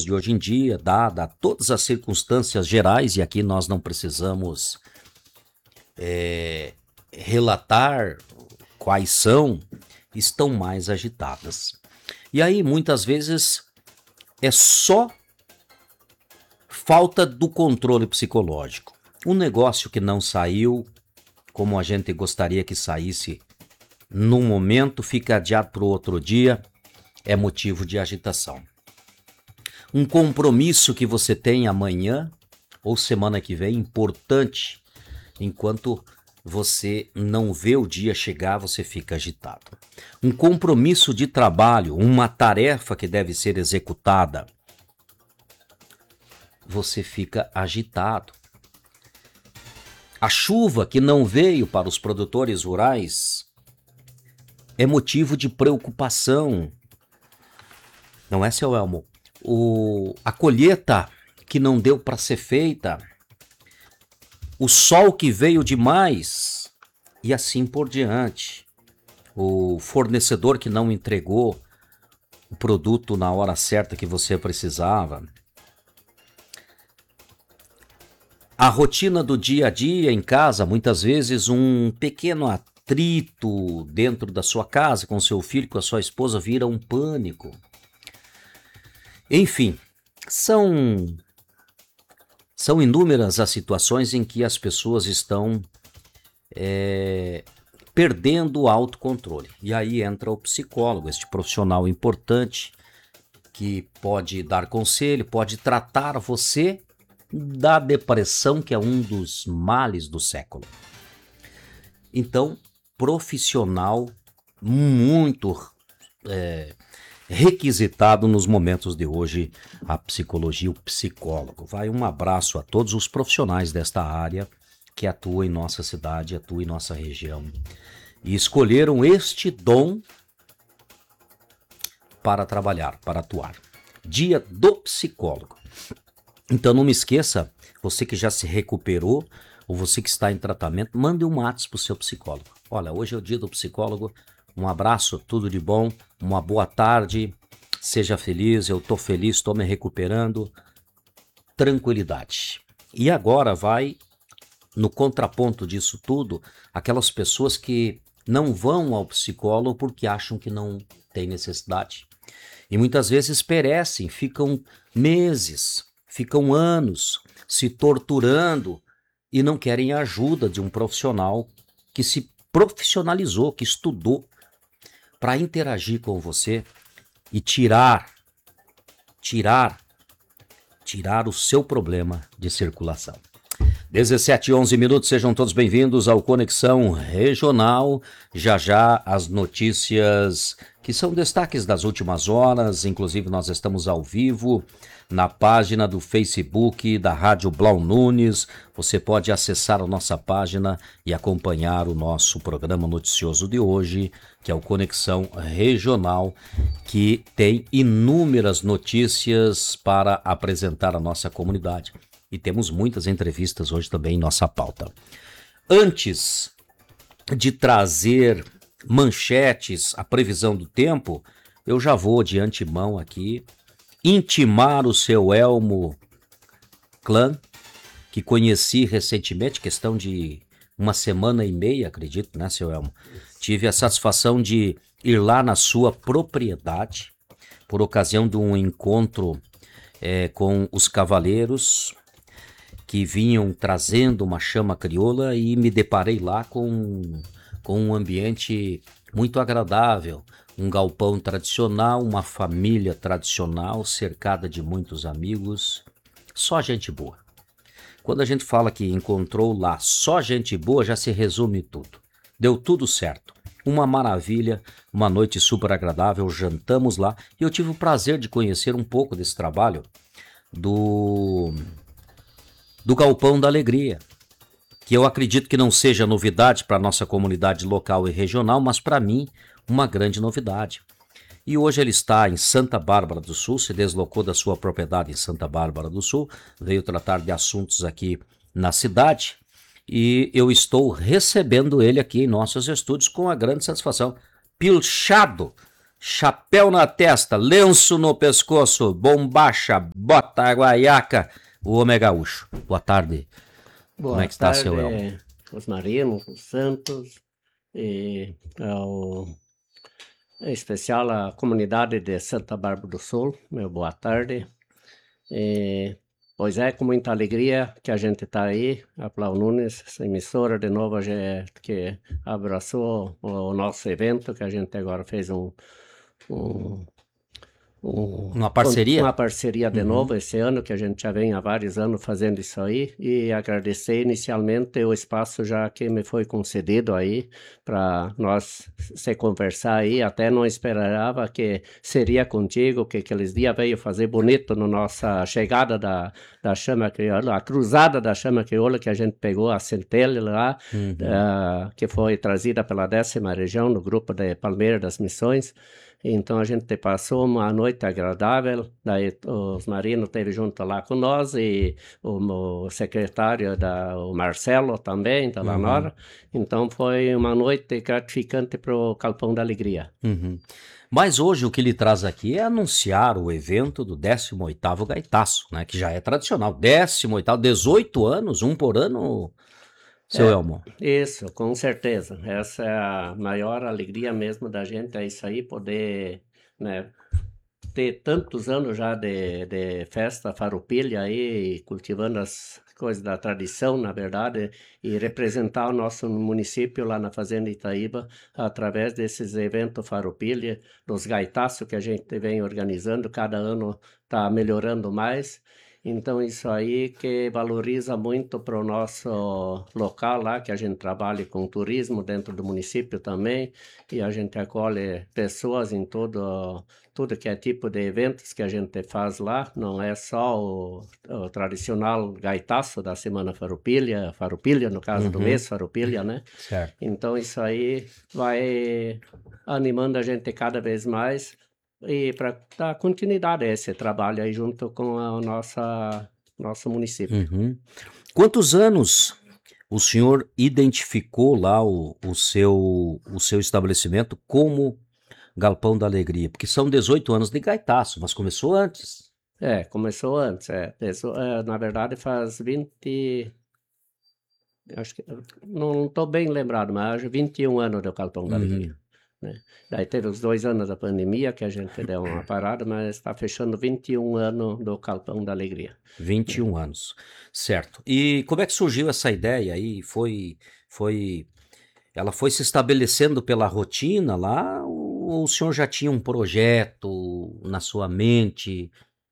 tempos de hoje em dia, dada todas as circunstâncias gerais, e aqui nós não precisamos relatar quais são, estão mais agitadas. E aí, muitas vezes, é só falta do controle psicológico. Um negócio que não saiu como a gente gostaria que saísse num momento, fica adiado para o outro dia, é motivo de agitação. Um compromisso que você tem amanhã ou semana que vem, importante, enquanto você não vê o dia chegar, você fica agitado. Um compromisso de trabalho, uma tarefa que deve ser executada, você fica agitado. A chuva que não veio para os produtores rurais é motivo de preocupação. Não é, seu Elmo? A colheita que não deu para ser feita, o sol que veio demais e assim por diante. O fornecedor que não entregou o produto na hora certa que você precisava. A rotina do dia a dia em casa, muitas vezes um pequeno atrito dentro da sua casa, com seu filho, com a sua esposa, vira um pânico. Enfim, são inúmeras as situações em que as pessoas estão perdendo o autocontrole. E aí entra o psicólogo, este profissional importante que pode dar conselho, pode tratar você da depressão, que é um dos males do século. Então, profissional muito requisitado nos momentos de hoje, a psicologia, o psicólogo. Vai um abraço a todos os profissionais desta área que atuam em nossa cidade, atuam em nossa região e escolheram este dom para trabalhar, para atuar. Dia do psicólogo. Então não me esqueça, você que já se recuperou ou você que está em tratamento, mande um WhatsApp para o seu psicólogo. Olha, hoje é o dia do psicólogo, um abraço, tudo de bom, uma boa tarde, seja feliz, eu estou feliz, estou me recuperando, tranquilidade. E agora vai, no contraponto disso tudo, aquelas pessoas que não vão ao psicólogo porque acham que não tem necessidade. E muitas vezes perecem, ficam meses, ficam anos se torturando e não querem a ajuda de um profissional que se profissionalizou, que estudou para interagir com você e tirar o seu problema de circulação. 17h11 minutos, sejam todos bem-vindos ao Conexão Regional. Já as notícias que são destaques das últimas horas, inclusive nós estamos ao vivo na página do Facebook da Rádio Blau Nunes. Você pode acessar a nossa página e acompanhar o nosso programa noticioso de hoje, que é o Conexão Regional, que tem inúmeras notícias para apresentar à nossa comunidade. E temos muitas entrevistas hoje também em nossa pauta. Antes de trazer manchetes, a previsão do tempo, eu já vou de antemão aqui intimar o seu Elmo Clã, que conheci recentemente, questão de uma semana e meia, acredito, né, seu Elmo? Tive a satisfação de ir lá na sua propriedade, por ocasião de um encontro com os cavaleiros, que vinham trazendo uma chama crioula, e me deparei lá com um ambiente muito agradável, um galpão tradicional, uma família tradicional, cercada de muitos amigos, só gente boa. Quando a gente fala que encontrou lá só gente boa, já se resume tudo. Deu tudo certo. Uma maravilha, uma noite super agradável, jantamos lá, e eu tive o prazer de conhecer um pouco desse trabalho do Galpão da Alegria, que eu acredito que não seja novidade para a nossa comunidade local e regional, mas para mim uma grande novidade. E hoje ele está em Santa Bárbara do Sul, se deslocou da sua propriedade em Santa Bárbara do Sul, veio tratar de assuntos aqui na cidade, e eu estou recebendo ele aqui em nossos estúdios com a grande satisfação. Pilchado, chapéu na testa, lenço no pescoço, bombacha, bota, guaiaca, o homem é gaúcho. Boa tarde. Como é que está, seu Elmo? Os marinos, os santos, e em especial a comunidade de Santa Bárbara do Sul, meu boa tarde. Pois é, com muita alegria que a gente está aí, a Plau Nunes, essa emissora de novo que abraçou o nosso evento, que a gente agora fez Uma parceria? Uma parceria de novo esse ano, que a gente já vem há vários anos fazendo isso aí, e agradecer inicialmente o espaço já que me foi concedido aí para nós se conversar aí, até não esperava que seria contigo, que aqueles dias veio fazer bonito na nossa chegada da Chama Crioula, a cruzada da Chama Crioula que a gente pegou a centelha lá, que foi trazida pela 10ª região no grupo de Palmeiras das Missões. Então a gente passou uma noite agradável, daí os marinos esteve junto lá com nós e o secretário, o Marcelo também, da Lanora. Então foi uma noite gratificante para o Galpão da Alegria. Mas hoje o que lhe traz aqui é anunciar o evento do 18º Gaitaço, né, que já é tradicional, 18º, 18 anos, um por ano, seu Elmo. Isso, com certeza. Essa é a maior alegria mesmo da gente, é isso aí, poder, né, ter tantos anos já de festa farroupilha aí, cultivando as coisas da tradição, na verdade, e representar o nosso município lá na Fazenda Itaíba através desses eventos farroupilha, dos gaitaços que a gente vem organizando, cada ano está melhorando mais. Então, isso aí que valoriza muito para o nosso local lá, que a gente trabalha com turismo dentro do município também, e a gente acolhe pessoas em tudo que é tipo de eventos que a gente faz lá, não é só o tradicional gaitaço da Semana Farroupilha, no caso do mês Farroupilha, né? Certo. Então, isso aí vai animando a gente cada vez mais, e para dar continuidade a esse trabalho aí junto com o nosso município. Quantos anos o senhor identificou lá o seu estabelecimento como Galpão da Alegria? Porque são 18 anos de gaitaço, mas começou antes. Começou antes, na verdade faz 20... Acho que, não estou bem lembrado, mas acho 21 anos do Galpão da Alegria. Né? Daí teve os 2 anos da pandemia que a gente deu uma parada, mas está fechando 21 anos do Galpão da Alegria. 21 anos, certo. E como é que surgiu essa ideia aí? Ela foi se estabelecendo pela rotina lá, ou o senhor já tinha um projeto na sua mente?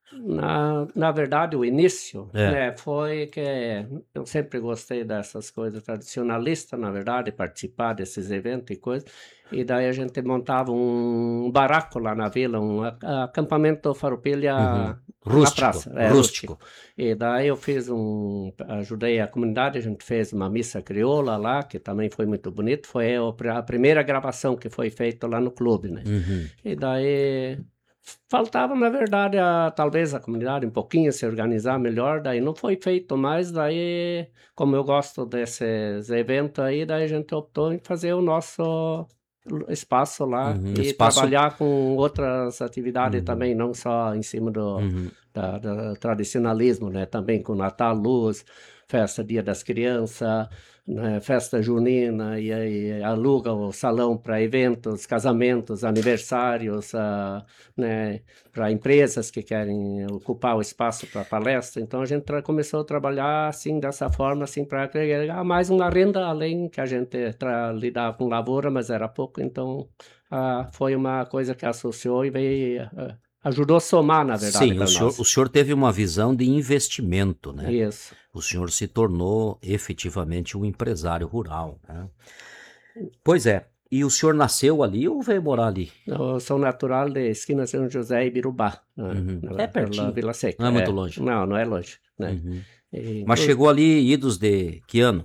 Na verdade, o início foi que eu sempre gostei dessas coisas tradicionalistas, na verdade, participar desses eventos e coisas, e daí a gente montava um barraco lá na vila, um acampamento farroupilha na praça. Rústico. E daí eu ajudei a comunidade, a gente fez uma missa crioula lá, que também foi muito bonito, foi a primeira gravação que foi feita lá no clube, né? E daí... faltava, na verdade, talvez a comunidade um pouquinho se organizar melhor, daí não foi feito mais, daí, como eu gosto desses eventos aí, daí a gente optou em fazer o nosso espaço lá e trabalhar com outras atividades também, não só em cima do tradicionalismo, né? Também com Natal, Luz, festa Dia das Crianças, né? Festa junina, e aí aluga o salão para eventos, casamentos, aniversários, né? Para empresas que querem ocupar o espaço para palestra. Então a gente começou a trabalhar assim, dessa forma, assim, para agregar mais uma renda, além que a gente lidava com lavoura, mas era pouco, então foi uma coisa que associou e veio... ajudou a somar, na verdade. Sim, o senhor teve uma visão de investimento, né? Isso. O senhor se tornou efetivamente um empresário rural, né? Pois é. E o senhor nasceu ali ou veio morar ali? Eu sou natural de esquina São José e Birubá. É pertinho. Vila Seca. Não é muito longe. Não é longe. Né? Mas chegou ali idos de que ano?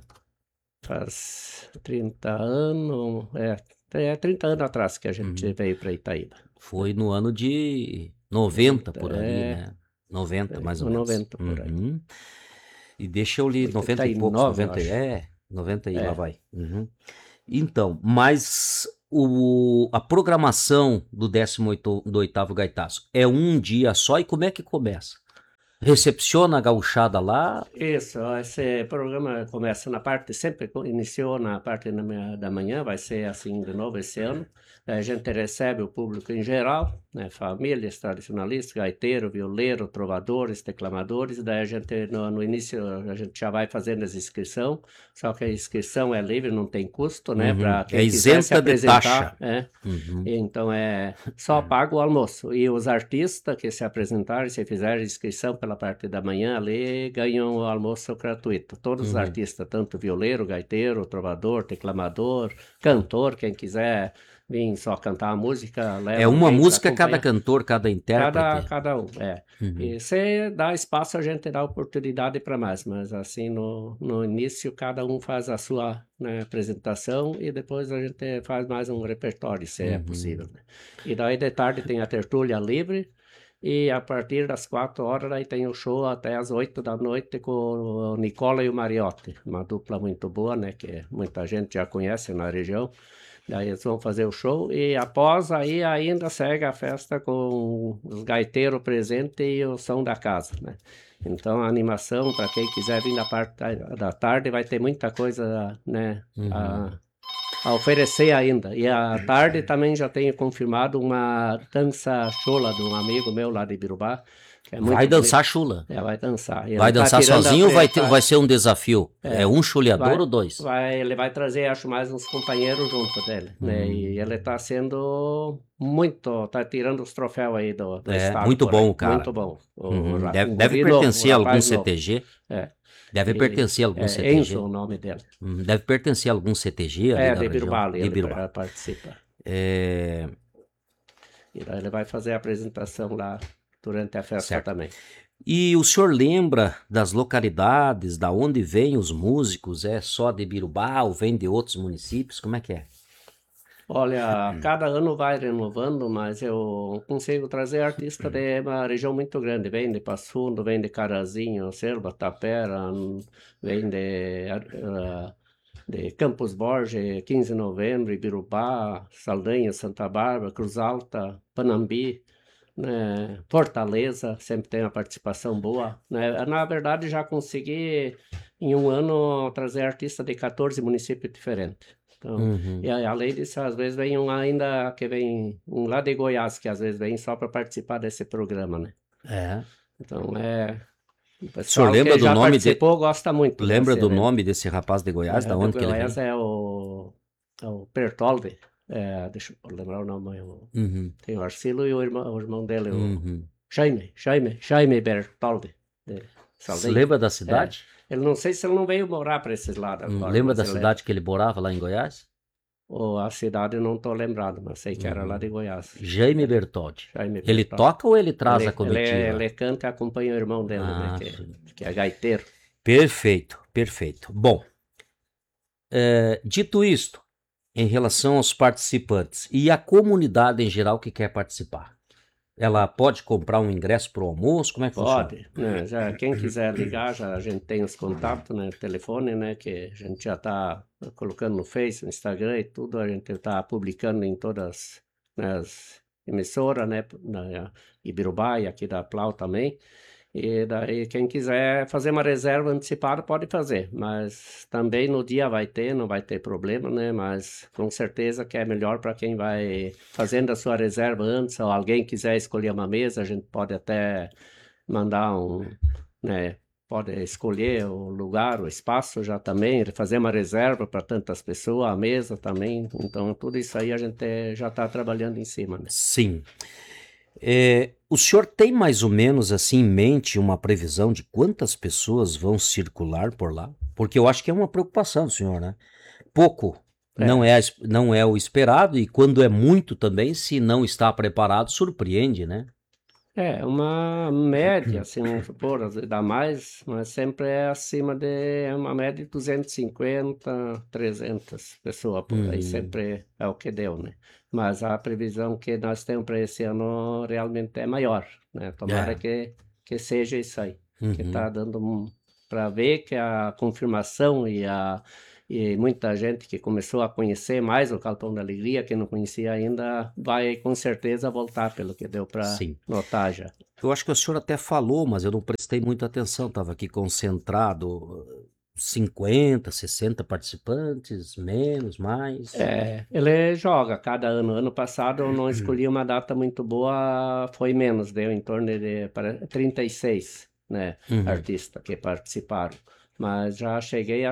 Faz 30 anos, 30 anos atrás que a gente veio para Itaíba. Foi no ano de 90 por ali, né? 90 mais ou menos. 90 por aí. E deixa eu ler 90 e poucos, 90 e lá vai. Então, mas a programação do 18º Gaitaço é um dia só e como é que começa? Recepciona a gauchada lá? Isso, esse programa começa na parte, sempre iniciou na parte da manhã, vai ser assim de novo esse ano. A gente recebe o público em geral, né, famílias, tradicionalistas, gaiteiro, violeiro, trovadores, declamadores. Daí a gente, no início, a gente já vai fazendo as inscrições, só que a inscrição é livre, não tem custo, né, para É quem quiser se isenta de taxa. apresentar. É. Uhum. Então é só paga o almoço. E os artistas que se apresentarem, se fizerem inscrição pela parte da manhã ali, ganham o almoço gratuito. Todos os artistas, tanto violeiro, gaiteiro, trovador, declamador, cantor, quem quiser vir só cantar a música, leva É uma alguém pra música cada acompanhar. cantor, cada intérprete. Cada um, é. E se dá espaço, a gente dá oportunidade para mais, mas assim, no início, cada um faz a sua, né, apresentação e depois a gente faz mais um repertório, se é possível, né? E daí de tarde tem a tertúlia livre e a partir das 4 horas daí tem o show até as 8 da noite com o Nicola e o Mariotti, uma dupla muito boa, né, que muita gente já conhece na região. Daí eles vão fazer o show e após aí ainda segue a festa com os gaiteiros presentes e o som da casa, né? Então a animação, para quem quiser vir na parte da tarde, vai ter muita coisa, né, a oferecer ainda. E à tarde também já tenho confirmado uma dança chola de um amigo meu lá de Birubá, que é muito Vai bonito. dançar chula. Vai dançar. E Vai ele tá dançar tirando sozinho ou vai tá- ser um desafio? É um chuleador ou dois? ele vai trazer, acho, mais uns companheiros junto dele, né? E ele tá sendo tá tirando os troféus aí do estado. Muito por bom aí. o cara. Muito bom. Deve pertencer a algum rapaz novo. CTG. É. Deve pertencer a algum É CTG. Enzo o nome dele. Deve pertencer a algum CTG ali da de região. Birubá, De ele Birubá. participa. É, E daí ele vai fazer a apresentação lá durante a festa Certo. também. E o senhor lembra das localidades, da onde vêm os músicos? É só de Birubá ou vem de outros municípios? Como é que é? Olha, cada ano vai renovando, mas eu consigo trazer artista de uma região muito grande. Vem de Passo Fundo, vem de Carazinho, Selva, Tapera, vem de Campos Borges, 15 de novembro, Ibirubá, Saldanha, Santa Bárbara, Cruz Alta, Panambi, né, Fortaleza, sempre tem uma participação boa, né? Na verdade, já consegui em um ano trazer artista de 14 municípios diferentes. Então, e além disso, às vezes vem um ainda que vem um lá de Goiás, que às vezes vem só para participar desse programa, né? É. Então, o O senhor pessoal lembra que do já nome participou gosta muito Lembra desse do evento. nome desse rapaz de Goiás? Da onde que ele vem? Goiás é o Pertoldi. Deixa eu lembrar o nome. Tem o Arcilo e o irmão dele, o Jaime Bertoldi. De Você Saldanha. lembra da cidade? Ele não sei se ele não veio morar para esses lados agora. Lembra mas da ele cidade que ele morava lá em Goiás? Ou a cidade eu não estou lembrado, mas sei que era lá de Goiás. Jaime Bertoldi. Jaime Ele Bertoldi. toca ou ele traz a Ele comitiva? canta e acompanha o irmão dele, né, que é gaiteiro. Perfeito, perfeito. Bom, dito isto, em relação aos participantes e a comunidade em geral que quer participar, ela pode comprar um ingresso para o almoço? Como é que funciona? Pode, né? Já, quem quiser ligar, a gente tem os contatos, né? Telefone, né? Que a gente já está colocando no Face, no Instagram e tudo. A gente está publicando em todas, né, as emissoras, né? Na Ibirubá e aqui da Plau também. E daí, quem quiser fazer uma reserva antecipada, pode fazer. Mas também no dia não vai ter problema, né? Mas com certeza que é melhor para quem vai fazendo a sua reserva antes, ou alguém quiser escolher uma mesa, a gente pode até mandar né? Pode escolher o lugar, o espaço já também, fazer uma reserva para tantas pessoas, a mesa também. Então, tudo isso aí a gente já está trabalhando em cima, né? Sim. O senhor tem mais ou menos assim em mente uma previsão de quantas pessoas vão circular por lá? Porque eu acho que é uma preocupação do senhor, né? Pouco não é o esperado e quando é muito também, se não está preparado, surpreende, né? Uma média, assim, vamos supor, às vezes dá mais, mas sempre é acima de uma média de 250, 300 pessoas por aí, sempre é o que deu, né? Mas a previsão que nós temos para esse ano realmente é maior, né? Tomara que seja isso aí, que está dando para ver que a confirmação e muita gente que começou a conhecer mais o Galpão da Alegria, que não conhecia ainda, vai com certeza voltar, pelo que deu para Sim. notar já. Eu acho que o senhor até falou, mas eu não prestei muita atenção, estava aqui concentrado. 50, 60 participantes, menos, mais? Ele joga cada ano. Ano passado eu não escolhi uma data muito boa, foi menos, deu em torno de 36, né, artistas que participaram. Mas já cheguei a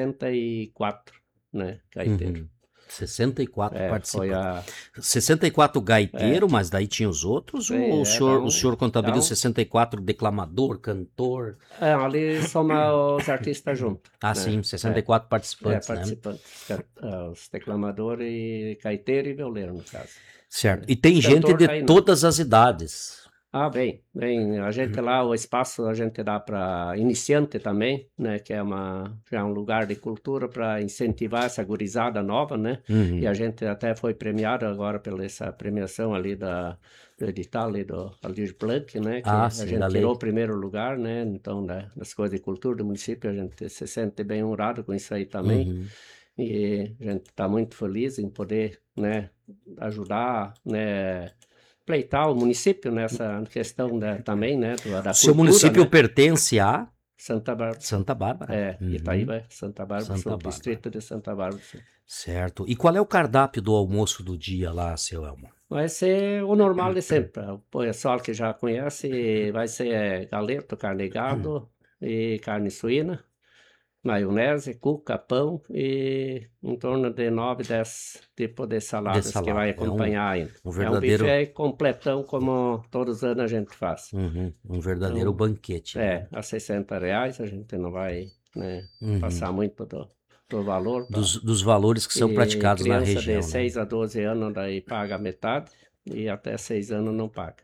64, né, gaiteiro. 64 Foi participantes. 64 gaiteiro, mas daí tinha os outros? Ou o senhor contabiliza 64 declamador, cantor? Ali soma os artistas juntos. Ah, né? sim, 64 participantes, né? Participantes. Os declamadores, e gaiteiro e violeiro, no caso. Certo. E tem gente de todas as idades. Bem, a gente lá, o espaço a gente dá para iniciante também, né, que já é um lugar de cultura para incentivar essa gurizada nova, né, e a gente até foi premiado agora pela essa premiação ali do edital ali do Aldir Blanc, né, que a gente tirou o primeiro lugar, né, então das coisas de cultura do município, a gente se sente bem honrado com isso aí também, e a gente está muito feliz em poder, né, ajudar, né, pleitar o município nessa questão também, né, da seu cultura, município, né? Pertence a Santa Bárbara. Santa Bárbara. Itaíba, Santa Bárbara, distrito de Santa Bárbara. Certo. E qual é o cardápio do almoço do dia lá, seu Elmo? Vai ser o normal de sempre. O pessoal que já conhece, vai ser galeto, carne gado e carne suína, maionese, cuca, pão e em torno de 9, 10 tipos de saladas que vai acompanhar ainda. verdadeiro... É um buffet completão, como todos os anos a gente faz. Um verdadeiro banquete. A R$60 a gente não vai, né, passar muito do valor. Dos valores que são praticados na região. Criança de 6 a 12 anos daí paga metade e até 6 anos não paga.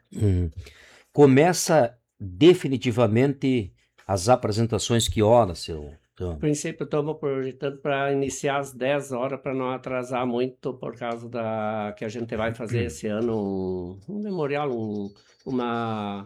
Começa definitivamente as apresentações que horas, seu? No princípio, estamos projetando para iniciar às 10 horas, para não atrasar muito, por causa que a gente vai fazer esse ano um memorial, uma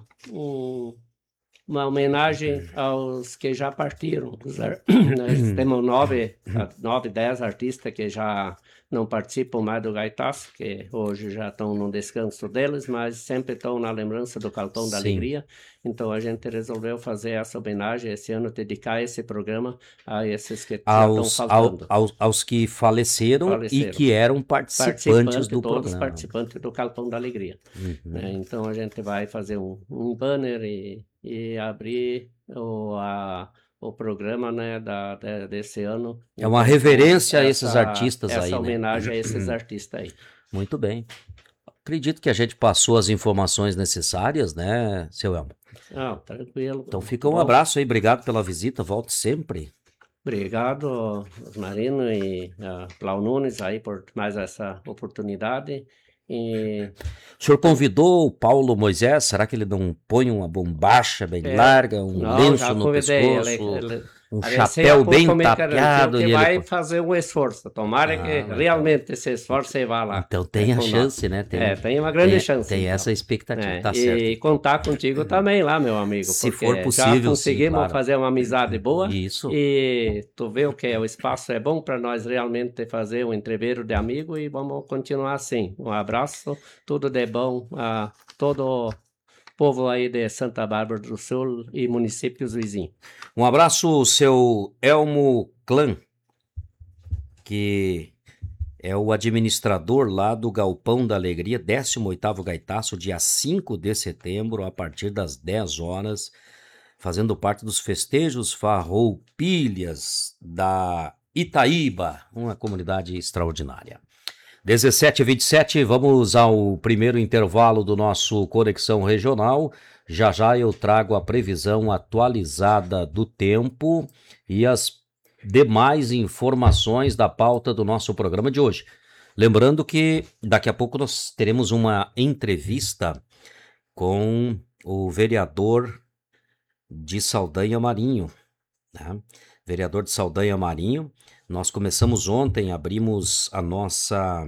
homenagem aos que já partiram. Nós temos 9, 10 artistas que já não participam mais do gaitaço, que hoje já estão no descanso deles, mas sempre estão na lembrança do Galpão da Alegria. Então a gente resolveu fazer essa homenagem esse ano, dedicar esse programa a esses que já estão faltando. Aos que faleceram e que eram participantes do programa. Todos participantes do Galpão da Alegria. Então a gente vai fazer um banner e abrir o programa, né, desse ano. É uma reverência a esses artistas aí, essa homenagem a esses artistas aí. Muito bem. Acredito que a gente passou as informações necessárias, né, seu Elmo? Não, tranquilo. Então fica um abraço aí, obrigado pela visita, volte sempre. Obrigado, Osmarino e Cláudio Nunes aí por mais essa oportunidade. O senhor convidou o Paulo Moisés? Será que ele não põe uma bombacha bem larga, lenço no pescoço, um chapéu bem tapeado? Que vai fazer um esforço. Tomara que realmente se esforce e vá lá. Então tem a chance, né? Tem uma grande chance. Tem essa expectativa, tá certo. E contar contigo também lá, meu amigo. Se for possível, já conseguimos fazer uma amizade boa. Isso. E tu vê que o espaço é bom para nós realmente fazer um entreveiro de amigo e vamos continuar assim. Um abraço, tudo de bom a todo povo aí de Santa Bárbara do Sul e municípios vizinhos. Um abraço, seu Elmo Clã, que é o administrador lá do Galpão da Alegria, 18º Gaitaço, dia 5 de setembro, a partir das 10 horas, fazendo parte dos festejos farroupilhas da Itaíba, uma comunidade extraordinária. 17h27, vamos ao primeiro intervalo do nosso Conexão Regional. Já já eu trago a previsão atualizada do tempo e as demais informações da pauta do nosso programa de hoje. Lembrando que daqui a pouco nós teremos uma entrevista com o vereador de Saldanha Marinho, né? Vereador de Saldanha Marinho. Nós começamos ontem, abrimos a nossa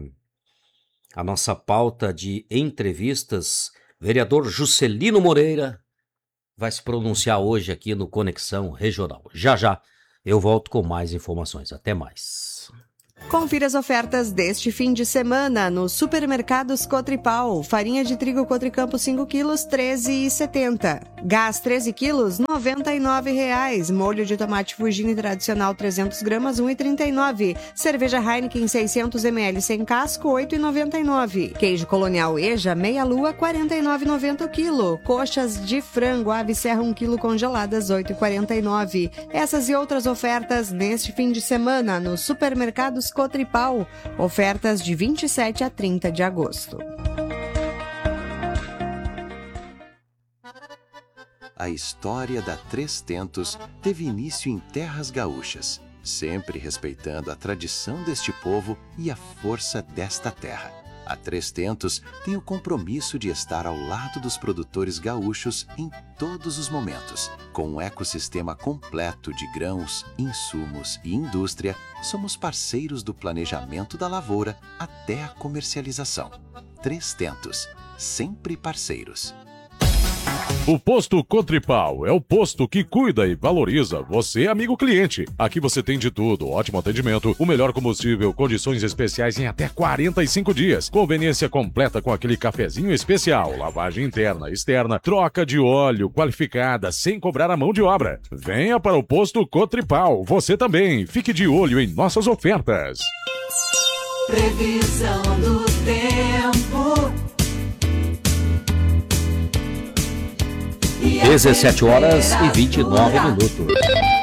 pauta de entrevistas. Vereador Juscelino Moreira vai se pronunciar hoje aqui no Conexão Regional. Já já Eu volto com mais informações. Até mais. Confira as ofertas deste fim de semana no Supermercados Cotripal. Farinha de trigo Cotricampo 5 quilos, R$ 13,70. Gás 13 quilos, R$ 99,00. Molho de tomate Fugini tradicional 300 gramas, R$ 1,39. Cerveja Heineken 600 ml sem casco, R$ 8,99. Queijo colonial Eja, meia lua, R$ 49,90 o quilo. Coxas de frango Ave Serra 1 quilo congeladas, R$ 8,49. Essas e outras ofertas neste fim de semana no Supermercados Cotripal. Ofertas de 27 a 30 de agosto. A história da Três Tentos teve início em terras gaúchas, sempre respeitando a tradição deste povo e a força desta terra. A Três Tentos tem o compromisso de estar ao lado dos produtores gaúchos em todos os momentos. Com um ecossistema completo de grãos, insumos e indústria, somos parceiros do planejamento da lavoura até a comercialização. Três Tentos, sempre parceiros. O Posto Cotripal é o posto que cuida e valoriza você, amigo cliente. Aqui você tem de tudo, ótimo atendimento, o melhor combustível, condições especiais em até 45 dias, conveniência completa com aquele cafezinho especial, lavagem interna, externa, troca de óleo qualificada, sem cobrar a mão de obra. Venha para o Posto Cotripal, você também. Fique de olho em nossas ofertas. Previsão do tempo. 17 horas e 29 minutos.